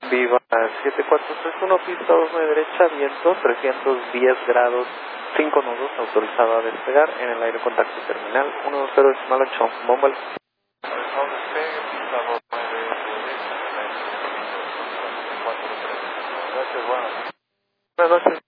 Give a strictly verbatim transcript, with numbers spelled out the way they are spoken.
Viva siete cuatro tres uno, pista dos nueve derecha, viento trescientos diez grados, cinco nudos, autorizado a despegar en el aire contacto terminal uno dos cero decimal ocho, bomba. Gracias, buenas. Buenas noches.